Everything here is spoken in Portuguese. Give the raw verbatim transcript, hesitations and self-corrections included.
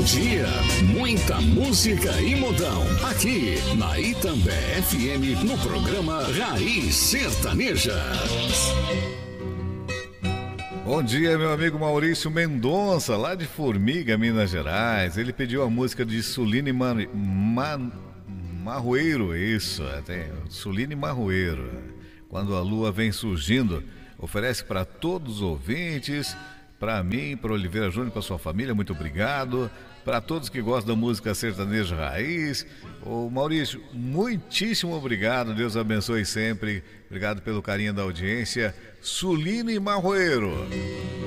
bom dia. Muita música e modão. Aqui na Itambé F M, no programa Raiz Sertaneja. Bom dia, meu amigo Maurício Mendonça, lá de Formiga, Minas Gerais. Ele pediu a música de Suline Man... Man... Marroeiro, isso, tem Suline Marroeiro. Quando a lua vem surgindo, oferece para todos os ouvintes, para mim, para Oliveira Júnior, para sua família, muito obrigado. Para todos que gostam da música sertaneja raiz. Ô Maurício, muitíssimo obrigado, Deus abençoe sempre. Obrigado pelo carinho da audiência. Suline Marroeiro.